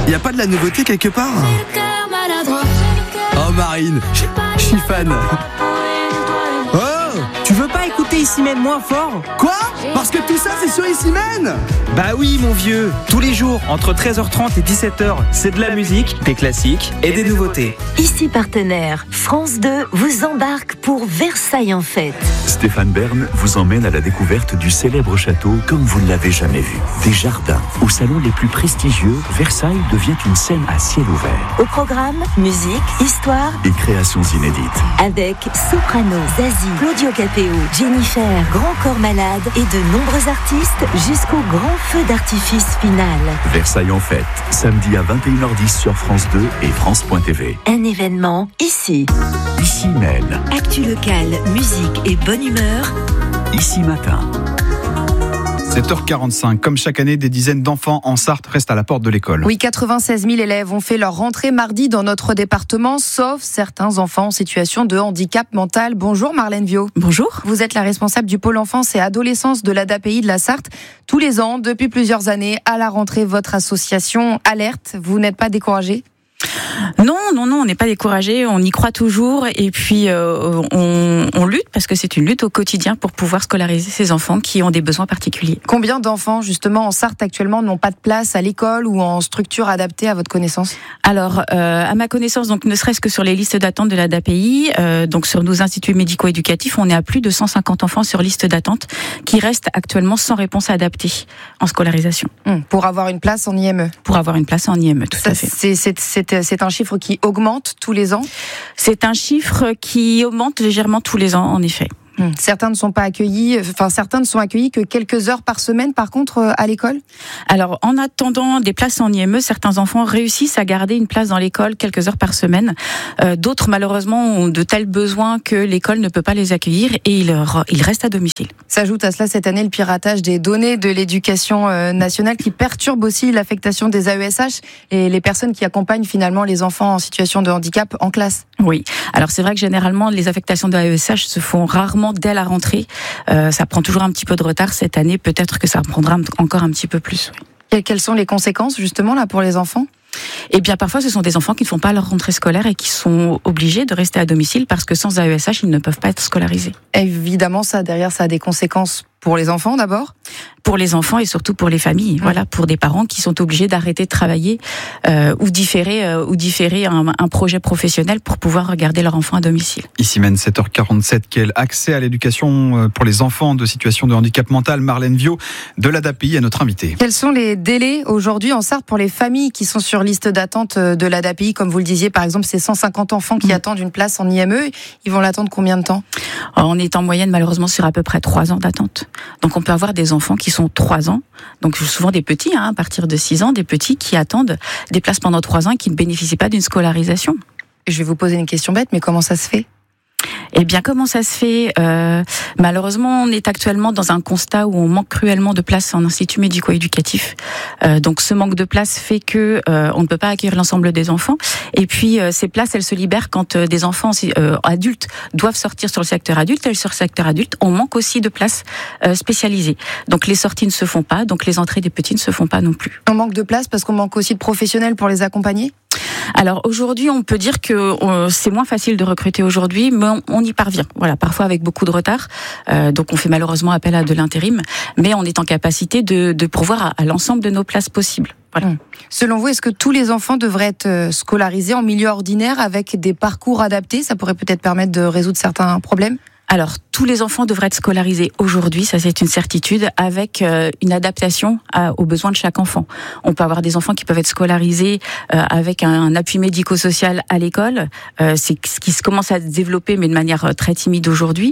Y a pas de la nouveauté quelque part? Oh Marine, je suis fan. Oh, Tu veux pas écouter Ici-Même moins fort? quoi? Parce que tout ça c'est sur Ici-Même? Bah oui mon vieux, tous les jours, entre 13h30 et 17h, c'est de la musique, des classiques et des nouveautés. Ici partenaire, France 2 vous embarque pour Versailles en fête. Stéphane Bern vous emmène à la découverte du célèbre château comme vous ne l'avez jamais vu. Des jardins, aux salons les plus prestigieux, Versailles devient une scène à ciel ouvert. Au programme, musique, histoire, Et créations inédites. avec Soprano, Zazie, Claudio Capéo, Jennifer, Grand Corps Malade et de nombreux artistes jusqu'au grand feu d'artifice final. Versailles en fête, samedi à 21h10 sur France 2 et France.tv. Un événement ici. Ici même, Actu local, musique et bonne humeur. ici matin. 7h45, comme chaque année, des dizaines d'enfants en Sarthe restent à la porte de l'école. Oui, 96 000 élèves ont fait leur rentrée mardi dans notre département, sauf certains enfants en situation de handicap mental. Bonjour Marlène Viau. Bonjour. Vous êtes la responsable du pôle enfance et adolescence de l'ADAPI de la Sarthe. Tous les ans, depuis plusieurs années, à la rentrée, votre association alerte. Vous n'êtes pas découragée ? Non, on n'est pas découragé, on y croit toujours et puis on lutte parce que c'est une lutte au quotidien pour pouvoir scolariser ces enfants qui ont des besoins particuliers. Combien d'enfants, justement, en Sarthe actuellement n'ont pas de place à l'école ou en structure adaptée à votre connaissance ? Alors, à ma connaissance, donc ne serait-ce que sur les listes d'attente de l'ADAPI, donc sur nos instituts médico-éducatifs, on est à plus de 150 enfants sur liste d'attente qui restent actuellement sans réponse adaptée en scolarisation. Pour avoir une place en IME ? Pour avoir une place en IME, tout à fait. C'est un chiffre qui augmente tous les ans ? C'est un chiffre qui augmente légèrement tous les ans, en effet. Certains ne sont pas accueillis, certains ne sont accueillis que quelques heures par semaine, par contre, à l'école ? Alors, en attendant des places en IME, certains enfants réussissent à garder une place dans l'école quelques heures par semaine. D'autres, malheureusement, ont de tels besoins que l'école ne peut pas les accueillir et ils restent à domicile. S'ajoute à cela cette année le piratage des données de l'éducation nationale qui perturbe aussi l'affectation des AESH et les personnes qui accompagnent finalement les enfants en situation de handicap en classe. Oui, alors c'est vrai que généralement les affectations de AESH se font rarement dès la rentrée. Ça prend toujours un petit peu de retard cette année, peut-être que ça prendra encore un petit peu plus. Et quelles sont les conséquences justement là pour les enfants ? Eh bien, parfois, ce sont des enfants qui ne font pas leur rentrée scolaire et qui sont obligés de rester à domicile parce que sans AESH, ils ne peuvent pas être scolarisés. Évidemment, ça a des conséquences pour les enfants d'abord ? Pour les enfants et surtout pour les familles. Voilà, pour des parents qui sont obligés d'arrêter de travailler ou différer un projet professionnel pour pouvoir regarder leur enfant à domicile. Ici même 7h47, quel accès à l'éducation pour les enfants de situation de handicap mental? Marlène Viau de l'ADAPI est notre invitée. Quels sont les délais aujourd'hui en Sarthe pour les familles qui sont sur liste d'attente de l'ADAPI? Comme vous le disiez, par exemple, ces 150 enfants qui attendent une place en IME, ils vont l'attendre combien de temps? On est en moyenne malheureusement sur à peu près 3 ans d'attente. Donc on peut avoir des enfants qui sont 3 ans, donc souvent des petits, à partir de 6 ans, des petits qui attendent des places pendant 3 ans et qui ne bénéficient pas d'une scolarisation. Je vais vous poser une question bête, mais comment ça se fait? Eh bien, comment ça se fait? Malheureusement, on est actuellement dans un constat où on manque cruellement de places en institut médico-éducatif. Donc, ce manque de places fait que on ne peut pas accueillir l'ensemble des enfants. Et puis, ces places, elles se libèrent quand des enfants adultes doivent sortir sur le secteur adulte. Et sur le secteur adulte, on manque aussi de places spécialisées. Donc, les sorties ne se font pas. Donc, les entrées des petits ne se font pas non plus. On manque de places parce qu'on manque aussi de professionnels pour les accompagner? Alors aujourd'hui, on peut dire que c'est moins facile de recruter aujourd'hui, mais on y parvient. Voilà, parfois avec beaucoup de retard. Donc on fait malheureusement appel à de l'intérim, mais on est en capacité de pourvoir à l'ensemble de nos places possibles. Voilà. Selon vous, est-ce que tous les enfants devraient être scolarisés en milieu ordinaire avec des parcours adaptés? Ça pourrait peut-être permettre de résoudre certains problèmes? Alors, tous les enfants devraient être scolarisés aujourd'hui, ça c'est une certitude, avec une adaptation aux besoins de chaque enfant. On peut avoir des enfants qui peuvent être scolarisés avec un appui médico-social à l'école. C'est ce qui commence à se développer, mais de manière très timide aujourd'hui.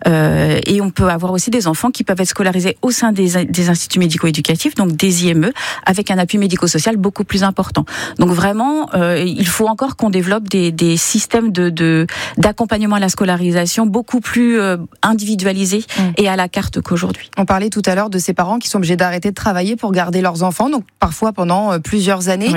Et on peut avoir aussi des enfants qui peuvent être scolarisés au sein des instituts médico-éducatifs, donc des IME, avec un appui médico-social beaucoup plus important. Donc vraiment, il faut encore qu'on développe des systèmes d'accompagnement à la scolarisation beaucoup plus individualisés et à la carte qu'aujourd'hui. On parlait tout à l'heure de ces parents qui sont obligés d'arrêter de travailler pour garder leurs enfants, donc parfois pendant plusieurs années. Oui.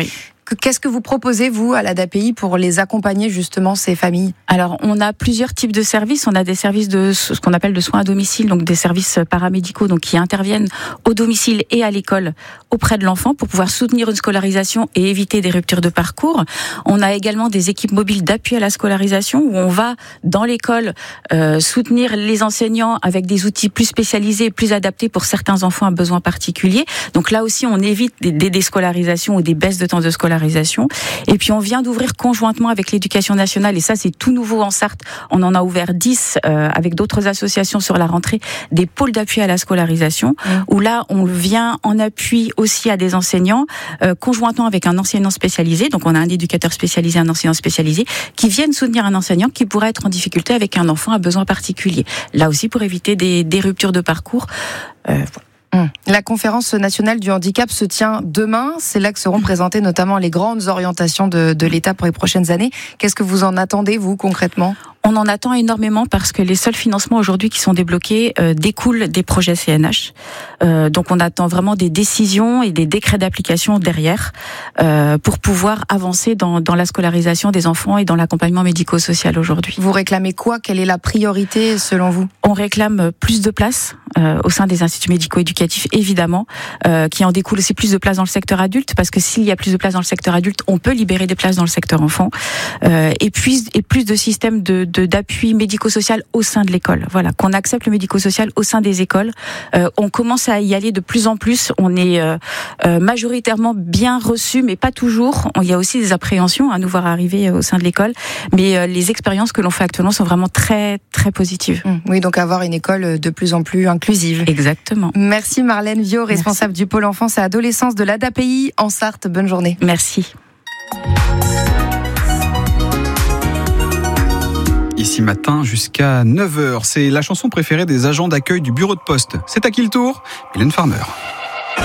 Qu'est-ce que vous proposez, vous, à l'ADAPI, pour les accompagner, justement, ces familles ? Alors, on a plusieurs types de services. On a des services de ce qu'on appelle de soins à domicile, donc des services paramédicaux, donc qui interviennent au domicile et à l'école auprès de l'enfant pour pouvoir soutenir une scolarisation et éviter des ruptures de parcours. On a également des équipes mobiles d'appui à la scolarisation où on va dans l'école soutenir les enseignants avec des outils plus spécialisés, plus adaptés pour certains enfants à besoins particuliers. Donc là aussi, on évite des déscolarisations ou des baisses de temps de scolarisation. Et puis, on vient d'ouvrir conjointement avec l'Éducation nationale, et ça, c'est tout nouveau en Sarthe. On en a ouvert 10 avec d'autres associations sur la rentrée, des pôles d'appui à la scolarisation, où là, on vient en appui aussi à des enseignants, conjointement avec un enseignant spécialisé. Donc, on a un éducateur spécialisé, un enseignant spécialisé, qui viennent soutenir un enseignant qui pourrait être en difficulté avec un enfant à besoin particulier. Là aussi, pour éviter des ruptures de parcours. La conférence nationale du handicap se tient demain. C'est là que seront présentées notamment les grandes orientations de l'État pour les prochaines années. Qu'est-ce que vous en attendez, vous, concrètement ? On en attend énormément parce que les seuls financements aujourd'hui qui sont débloqués découlent des projets CNH. Donc on attend vraiment des décisions et des décrets d'application derrière pour pouvoir avancer dans la scolarisation des enfants et dans l'accompagnement médico-social aujourd'hui. Vous réclamez quoi ? Quelle est la priorité selon vous ? On réclame plus de places au sein des instituts médico-éducatifs, évidemment, qui en découle aussi plus de places dans le secteur adulte, parce que s'il y a plus de places dans le secteur adulte, on peut libérer des places dans le secteur enfant, et plus de systèmes d'appui médico-social au sein de l'école. Voilà, qu'on accepte le médico-social au sein des écoles. On commence à y aller de plus en plus. On est majoritairement bien reçu, mais pas toujours. Il y a aussi des appréhensions à nous voir arriver au sein de l'école. Mais les expériences que l'on fait actuellement sont vraiment très, très positives. Oui, donc avoir une école de plus en plus inclusive. Exactement. Merci Marlène Viau, responsable du pôle enfance et adolescence de l'ADAPI en Sarthe. Bonne journée. Merci. Ici matin jusqu'à 9h, c'est la chanson préférée des agents d'accueil du bureau de poste. C'est à qui le tour ? Mylène Farmer.